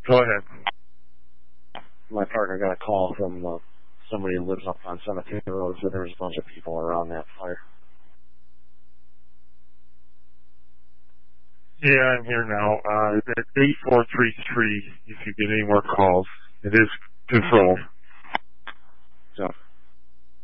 Go ahead. My partner got a call from somebody who lives up on Cemetery Road, so there was a bunch of people around that fire. Yeah, I'm here now. At 8433, if you get any more calls, it is controlled. So